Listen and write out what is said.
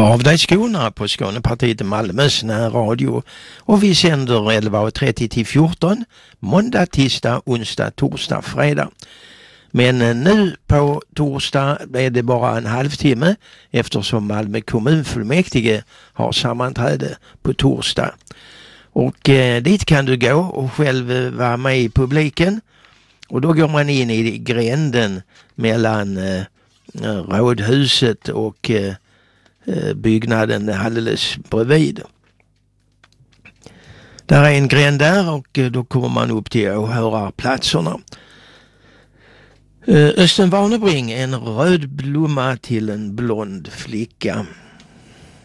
av dig Skåne på Skånepartiet i Malmös närradio, och vi sänder 11.30 till 14 måndag, tisdag, onsdag, torsdag, fredag. Men nu på torsdag är det bara en halvtimme eftersom Malmö kommunfullmäktige har sammanträde på torsdag. Och dit kan du gå och själv vara med i publiken, och då går man in i gränden mellan rådhuset och byggnaden alldeles bredvid. Där är en gränd där, och då kommer man upp till åhörarplatserna. Östen Warnerbring, en röd blomma till en blond flicka.